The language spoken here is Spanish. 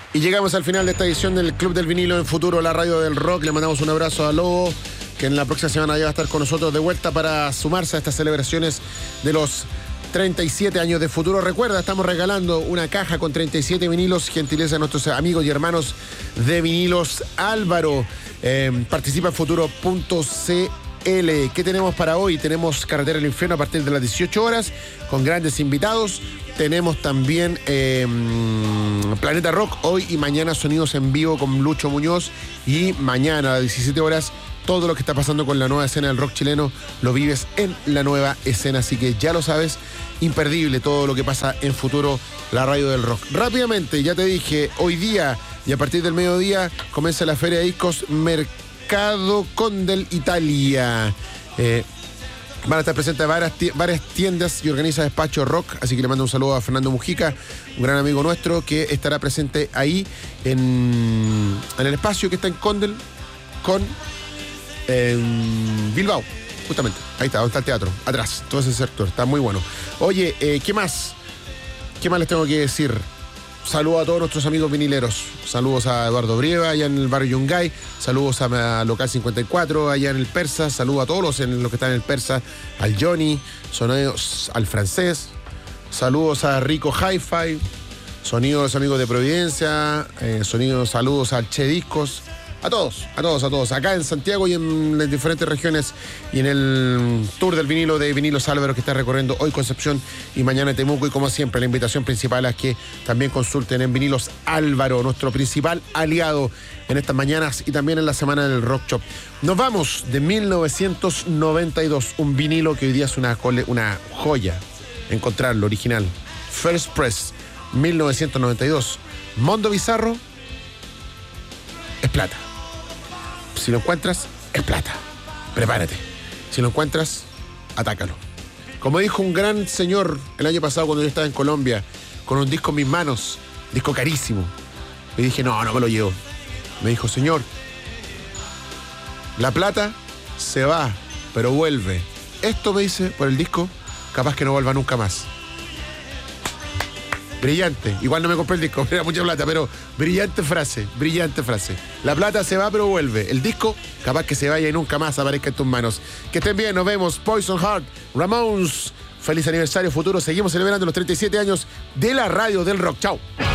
Y llegamos al final de esta edición del Club del Vinilo en Futuro, la radio del rock. Le mandamos un abrazo a Lobo, que en la próxima semana ya va a estar con nosotros de vuelta para sumarse a estas celebraciones de los 37 años de Futuro. Recuerda, estamos regalando una caja con 37 vinilos, gentileza de nuestros amigos y hermanos de Vinilos Álvaro. Participa en futuro.cl. ¿Qué tenemos para hoy? Tenemos Carretera del Infierno a partir de las 18 horas con grandes invitados. Tenemos también Planeta Rock hoy y mañana, sonidos en vivo con Lucho Muñoz. Y mañana a las 17 horas todo lo que está pasando con la nueva escena del rock chileno lo vives en la nueva escena. Así que ya lo sabes, imperdible todo lo que pasa en Futuro, la radio del rock. Rápidamente, ya te dije, hoy día y a partir del mediodía comienza la Feria de Discos Mercado Condel Italia. Van a estar presentes varias tiendas y organiza Despacho Rock, así que le mando un saludo a Fernando Mujica, un gran amigo nuestro que estará presente ahí en el espacio que está en Condel con Bilbao, justamente. Ahí está, donde está el teatro, atrás, todo ese sector, está muy bueno. Oye, ¿qué más? ¿Qué más les tengo que decir? Saludos a todos nuestros amigos vinileros. Saludos a Eduardo Brieva, allá en el barrio Yungay. Saludos a Local 54, allá en el Persa. Saludos a todos los que están en el Persa. Al Johnny, sonidos al Francés. Saludos a Rico Hi-Fi. Sonidos amigos de Providencia. Saludos al Che Discos. A todos. Acá en Santiago y en las diferentes regiones y en el tour del vinilo de Vinilos Álvaro que está recorriendo hoy Concepción y mañana Temuco. Y como siempre, la invitación principal es que también consulten en Vinilos Álvaro, nuestro principal aliado en estas mañanas y también en la semana del Rock Shop. Nos vamos de 1992, un vinilo que hoy día es una joya encontrarlo, original. First Press, 1992. Mondo Bizarro es plata. Si lo encuentras, es plata. Prepárate. Si lo encuentras, atácalo. Como dijo un gran señor el año pasado cuando yo estaba en Colombia, con un disco en mis manos, disco carísimo. Y dije, no me lo llevo. Me dijo, señor, la plata se va, pero vuelve. Esto me dice por el disco, capaz que no vuelva nunca más. Brillante. Igual no me compré el disco, era mucha plata, pero brillante frase. La plata se va, pero vuelve. El disco, capaz que se vaya y nunca más aparezca en tus manos. Que estén bien, nos vemos. Poison Heart, Ramones. Feliz aniversario Futuro. Seguimos celebrando los 37 años de la radio del rock. Chao.